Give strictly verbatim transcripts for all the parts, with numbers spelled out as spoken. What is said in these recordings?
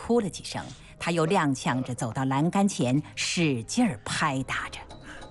哭了几声，他又踉跄着走到栏杆前，使劲儿拍打着。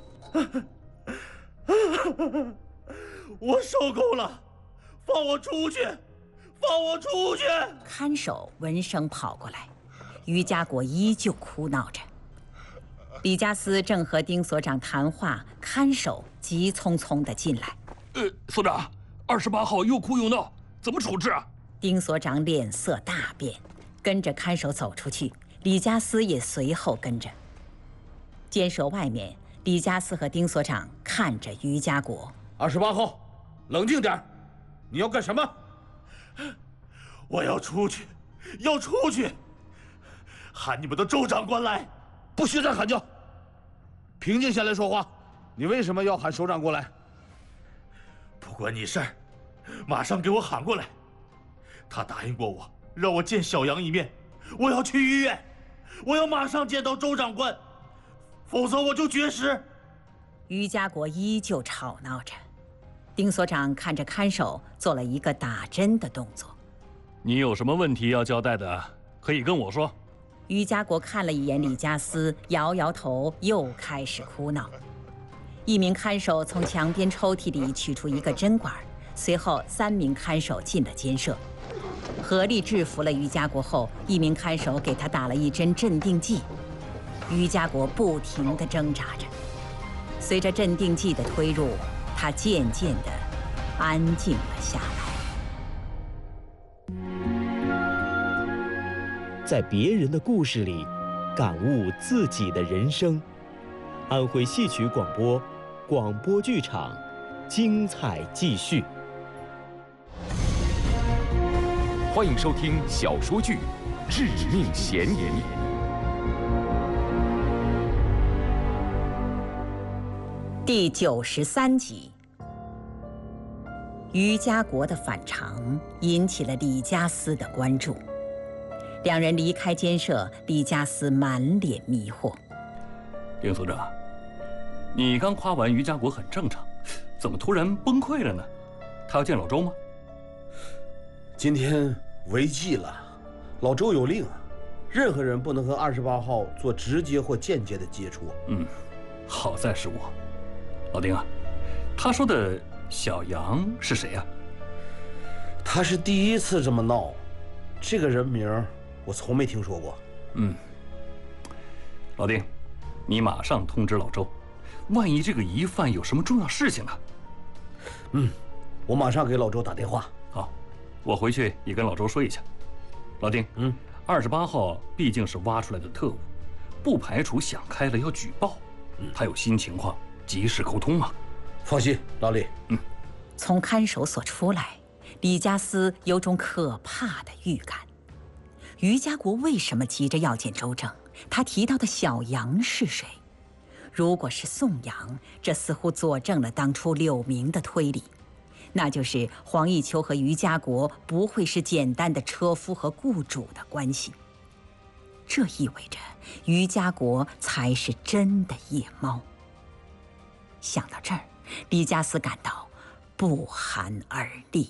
我受够了，放我出去！放我出去！ 看守闻声跑过来，于家国依旧哭闹着。李家思正和丁所长谈话，看守急匆匆地进来。 呃，所长，二十八号又哭又闹，怎么处置啊？ 丁所长脸色大变，跟着看守走出去，李家思也随后跟着。监舍外面，李家思和丁所长看着于家国。 二十八号，冷静点，你要干什么？ 我要出去，要出去！喊你们的周长官来！ 不许再喊叫！平静下来说话。你为什么要喊首长过来？ 不关你事儿，马上给我喊过来。他答应过我，让我见小杨一面。我要去医院，我要马上见到周长官，否则我就绝食。 于家国依旧吵闹着。丁所长看着看守，做了一个打针的动作。 你有什么问题要交代的，可以跟我说。 于家国看了一眼李家思，摇摇头，又开始哭闹。一名看守从墙边抽屉里取出一个针管，随后三名看守进了监舍，合力制服了于家国后，一名看守给他打了一针镇定剂。于家国不停地挣扎着，随着镇定剂的推入，他渐渐地安静了下来。 在别人的故事里，感悟自己的人生。安徽戏曲广播，广播剧场，精彩继续。 欢迎收听小说剧《致命嫌疑》 第九十三集。于家国的反常引起了李家思的关注。两人离开监舍，李家思满脸迷惑。 丁所长，你刚夸完于家国很正常，怎么突然崩溃了呢？他要见老周吗？ 今天违纪了，老周有令啊，任何人不能和二十八号做直接或间接的接触。 嗯，好在是我。老丁啊，他说的小杨是谁呀？ 他是第一次这么闹，这个人名我从没听说过。 嗯，老丁，你马上通知老周，万一这个疑犯有什么重要事情呢？ 嗯，我马上给老周打电话。 好，我回去也跟老周说一下。老丁， 嗯， 二十八号毕竟是挖出来的特务，不排除想开了要举报。嗯，他有新情况，及时沟通嘛。 放心，老李。 嗯。 从看守所出来，李家思有种可怕的预感。于家国为什么急着要见周正？他提到的小杨是谁？如果是宋阳，这似乎佐证了当初柳明的推理，那就是黄奕秋和于家国不会是简单的车夫和雇主的关系。这意味着于家国才是真的夜猫。想到这儿，李家思感到不寒而栗。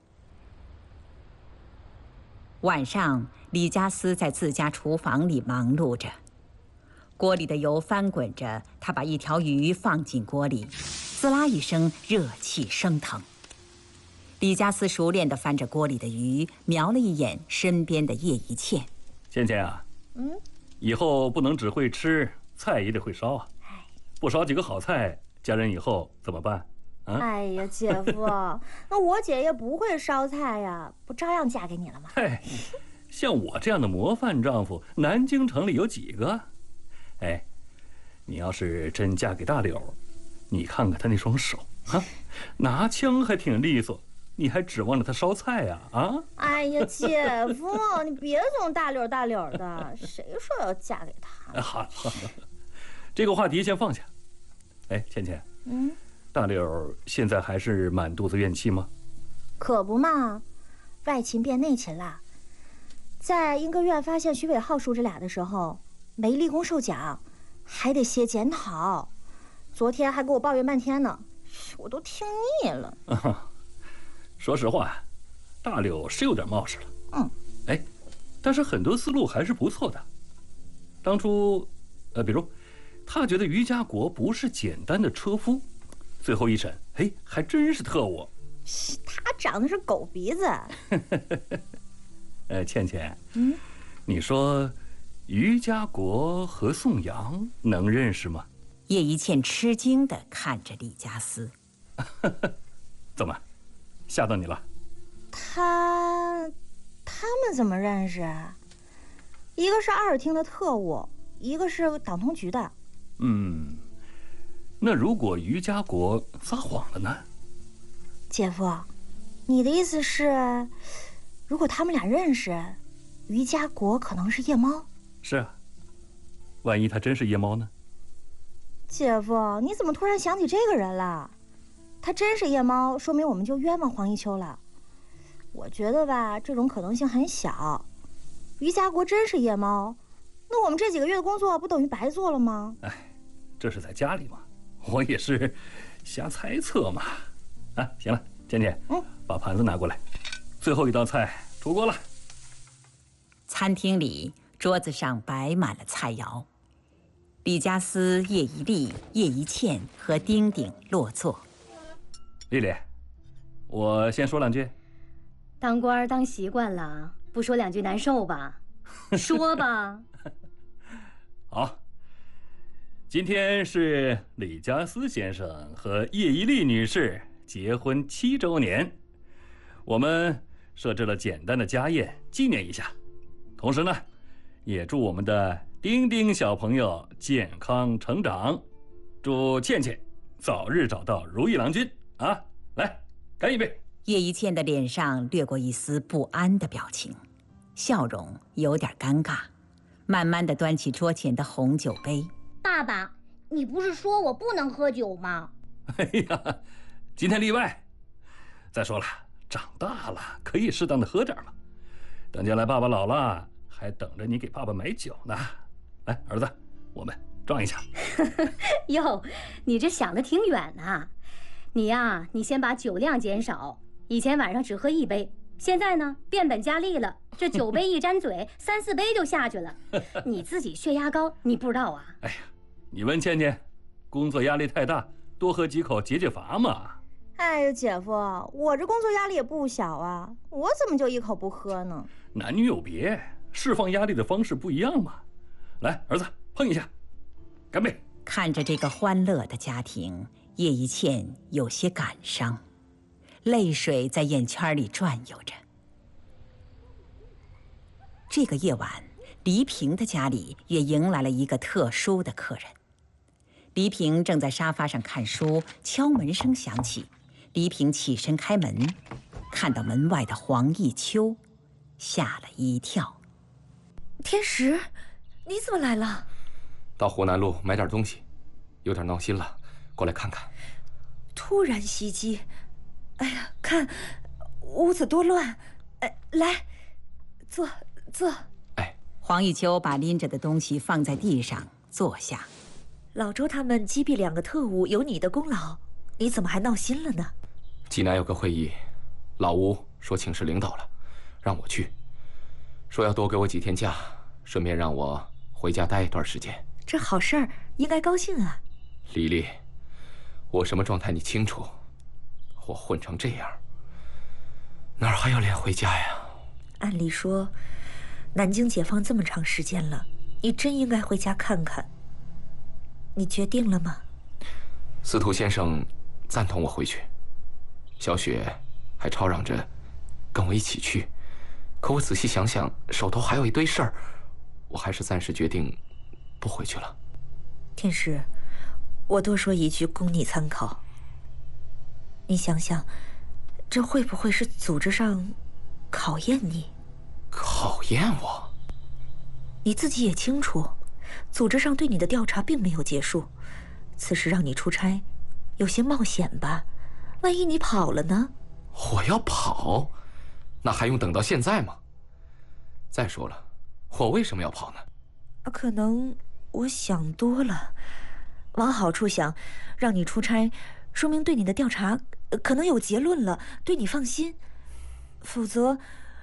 晚上，李家思在自家厨房里忙碌着，锅里的油翻滚着，他把一条鱼放进锅里，滋啦一声，热气升腾。李家思熟练地翻着锅里的鱼，瞄了一眼身边的叶一茜。 倩倩啊， 嗯， 以后不能只会吃，菜也得会烧啊。不烧几个好菜，嫁人以后怎么办？啊、 哎呀，姐夫，那我姐也不会烧菜呀，不照样嫁给你了吗？ 嘿，像我这样的模范丈夫，南京城里有几个？哎，你要是真嫁给大柳，你看看他那双手啊，拿枪还挺利索，你还指望着他烧菜呀？啊？ 哎呀，姐夫，你别总大柳大柳的，谁说要嫁给他？ 好，这个话题先放下。哎，倩倩， 嗯。 大柳现在还是满肚子怨气吗？ 可不嘛，外勤变内勤了。在英歌院发现徐伟浩叔侄俩的时候，没立功受奖，还得写检讨。昨天还给我抱怨半天呢，我都听腻了。 啊，说实话，大柳是有点冒失了。 嗯， 哎， 但是很多思路还是不错的。当初，呃，比如，他觉得于家国不是简单的车夫，最后一审，嘿，还真是特务。 他长得是狗鼻子。 呃，倩倩， 嗯， 你说于家国和宋阳能认识吗？ 叶一茜吃惊地看着李家思。 怎么，吓到你了？ 他，他们怎么认识啊？一个是二厅的特务，一个是党通局的。 嗯，那如果于家国撒谎了呢？ 姐夫，你的意思是，如果他们俩认识，于家国可能是夜猫？ 是啊，万一他真是夜猫呢？ 姐夫，你怎么突然想起这个人了？他真是夜猫，说明我们就冤枉黄一秋了。我觉得吧，这种可能性很小。于家国真是夜猫，那我们这几个月的工作不等于白做了吗？ 哎，这是在家里嘛，我也是瞎猜测嘛。啊，行了，倩倩， 嗯， 把盘子拿过来，最后一道菜出锅了。 餐厅里桌子上摆满了菜肴，李家思、叶一丽、叶一茜和丁丁落座。 丽丽，我先说两句。 当官当习惯了，不说两句难受吧？说吧。 好，今天是李家思先生和叶一丽女士结婚七周年，我们设置了简单的家宴纪念一下，同时呢，也祝我们的丁丁小朋友健康成长，祝倩倩早日找到如意郎君啊！来，干一杯！ 叶一茜的脸上掠过一丝不安的表情，笑容有点尴尬，慢慢地端起桌前的红酒杯。 爸爸，你不是说我不能喝酒吗？ 哎呀，今天例外。再说了，长大了可以适当的喝点了。等将来爸爸老了，还等着你给爸爸买酒呢。来，儿子，我们撞一下。 哟，你这想的挺远呐。你呀，你先把酒量减少。以前晚上只喝一杯，现在呢变本加厉了，这酒杯一沾嘴，三四杯就下去了。你自己血压高，你不知道啊？ 哎呀，你问倩倩，工作压力太大，多喝几口解解乏嘛。 哎呀，姐夫，我这工作压力也不小啊，我怎么就一口不喝呢？ 男女有别，释放压力的方式不一样嘛。来，儿子，碰一下，干杯！ 看着这个欢乐的家庭，叶一茜有些感伤，泪水在眼圈里转悠着。这个夜晚，黎平的家里也迎来了一个特殊的客人。黎平正在沙发上看书，敲门声响起，黎平起身开门，看到门外的黄一秋，吓了一跳。 天石，你怎么来了？ 到湖南路买点东西，有点闹心了，过来看看。 突然袭击，哎呀，看屋子多乱！哎，来，坐坐。 哎， 黄一秋把拎着的东西放在地上，坐下。 老周他们击毙两个特务有你的功劳，你怎么还闹心了呢？ 济南有个会议，老吴说请示领导了，让我去，说要多给我几天假，顺便让我回家待一段时间。 这好事儿，应该高兴啊。 黎黎，我什么状态你清楚，我混成这样，哪儿还有脸回家呀？ 按理说，南京解放这么长时间了，你真应该回家看看。你决定了吗？ 司徒先生赞同我回去，小雪还吵嚷着跟我一起去，可我仔细想想，手头还有一堆事儿，我还是暂时决定不回去了。 天石，我多说一句供你参考。你想想，这会不会是组织上考验你？ 考验我？ 你自己也清楚，组织上对你的调查并没有结束，此时让你出差，有些冒险吧？万一你跑了呢？ 我要跑？那还用等到现在吗？再说了，我为什么要跑呢？ 可能我想多了。往好处想，让你出差，说明对你的调查可能有结论了，对你放心。否则，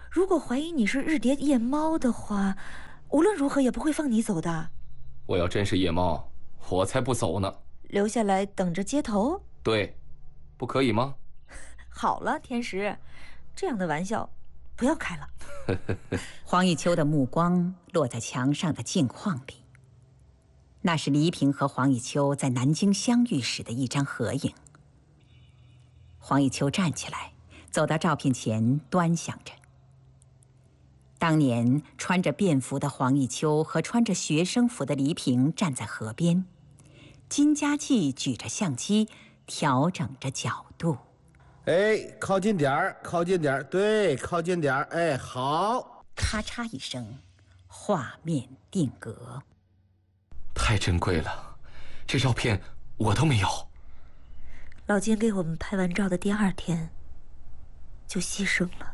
如果怀疑你是日蝶夜猫的话，无论如何也不会放你走的。 我要真是夜猫，我才不走呢。 留下来等着接头？ 对，不可以吗？ 好了，天石，这样的玩笑不要开了。 黄玉秋的目光落在墙上的镜框里，那是黎平和黄玉秋在南京相遇时的一张合影。黄玉秋站起来，走到照片前，端详着。当年穿着便服的黄玉秋和穿着学生服的黎平站在河边，金家骥举着相机，调整着角度。 哎，靠近点儿，靠近点儿，对，靠近点儿，哎，好。 咔嚓一声，画面定格。 太珍贵了，这照片我都没有。 老金给我们拍完照的第二天，就牺牲了。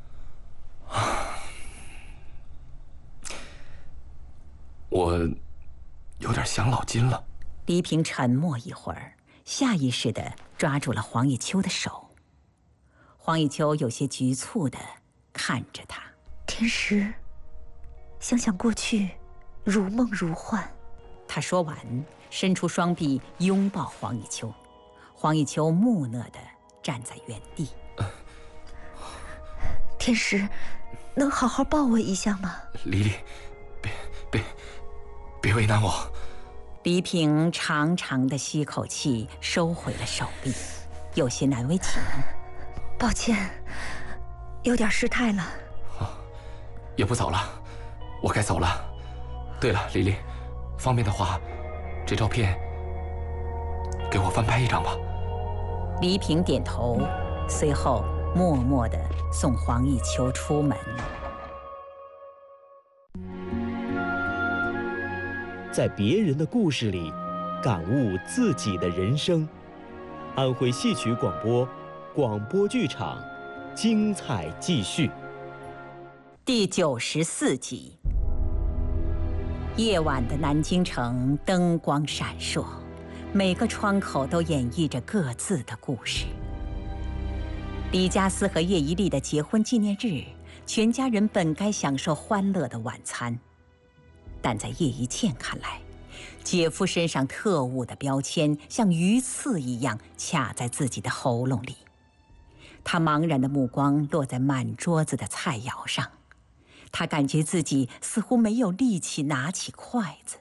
我有点想老金了。 黎平沉默一会儿，下意识地抓住了黄玉秋的手。黄玉秋有些局促地看着他。 天石，想想过去，如梦如幻。 他说完，伸出双臂拥抱黄玉秋。黄玉秋木讷地站在原地。 天石，能好好抱我一下吗？ 黎黎，别别别为难我。 黎平长长的吸口气，收回了手臂，有些难为情。 抱歉，有点失态了。 啊，也不早了，我该走了。对了，黎黎，方便的话，这照片给我翻拍一张吧。 黎平点头，随后默默地送黄玉秋出门。 在别人的故事里，感悟自己的人生。安徽戏曲广播，广播剧场，精彩继续。 第九十四集。夜晚的南京城灯光闪烁，每个窗口都演绎着各自的故事。李家思和叶一丽的结婚纪念日，全家人本该享受欢乐的晚餐。但在叶一茜看来，姐夫身上特务的标签像鱼刺一样卡在自己的喉咙里。他茫然的目光落在满桌子的菜肴上，他感觉自己似乎没有力气拿起筷子。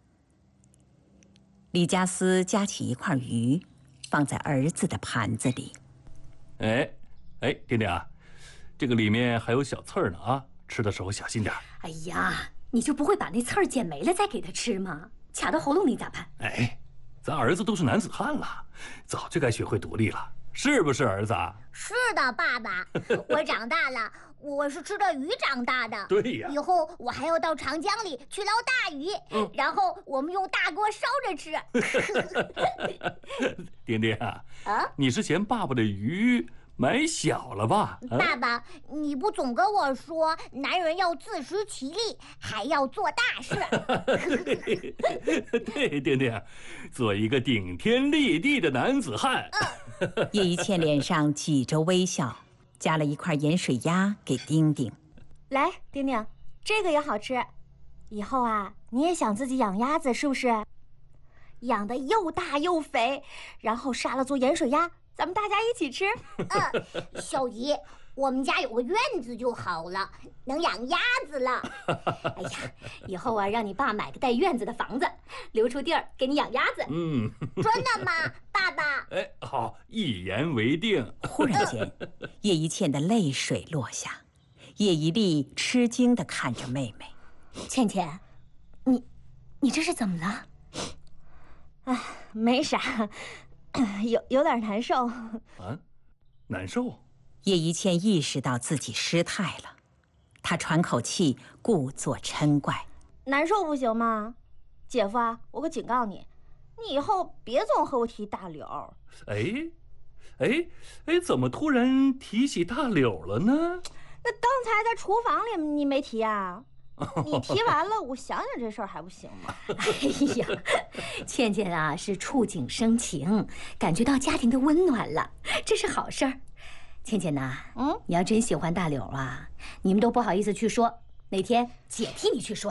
李家思夹起一块鱼，放在儿子的盘子里。 哎，哎，丁丁啊，这个里面还有小刺儿呢啊，吃的时候小心点。 哎呀，你就不会把那刺儿剪没了再给他吃吗？卡到喉咙里咋办？ 哎，咱儿子都是男子汉了，早就该学会独立了，是不是儿子？ 是的，爸爸，我长大了，我是吃着鱼长大的。 对呀， 以后我还要到长江里去捞大鱼，嗯、然后我们用大锅烧着吃。 丁丁啊，啊，你是嫌爸爸的鱼买小了吧？ 啊、爸爸，你不总跟我说，男人要自食其力，还要做大事。 对，丁丁，做一个顶天立地的男子汉。 嗯、叶一茜脸上挤着微笑，夹了一块盐水鸭给丁丁。 来，丁丁，这个也好吃。以后啊，你也想自己养鸭子是不是？养得又大又肥，然后杀了做盐水鸭。咱们大家一起吃。 嗯，小姨，我们家有个院子就好了，能养鸭子了。 哎呀，以后啊，让你爸买个带院子的房子，留出地儿给你养鸭子。 嗯， 真的吗，爸爸？ 哎，好，一言为定。 忽然间，叶一茜的泪水落下，叶一丽吃惊地看着妹妹。 茜茜，你，你这是怎么了？ 哎，没啥。有有点难受啊，难受。 叶一茜意识到自己失态了，她喘口气，故作嗔怪：“ 难受不行吗？姐夫啊，我可警告你，你以后别总和我提大柳。” 哎，哎哎，怎么突然提起大柳了呢？ 那刚才在厨房里你没提啊？你提完了，我想想这事儿还不行吗？ 哎呀，茜茜啊，是触景生情，感觉到家庭的温暖了，这是好事儿。 倩倩呐，嗯，你要真喜欢大柳啊，你们都不好意思去说，哪天姐替你去说。